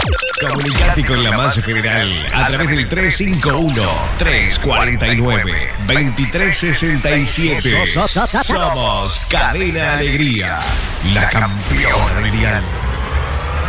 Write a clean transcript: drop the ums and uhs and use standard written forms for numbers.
Comunicate con la masa general a través del 351-349-2367. Somos Cadena Alegría, la campeona del dial.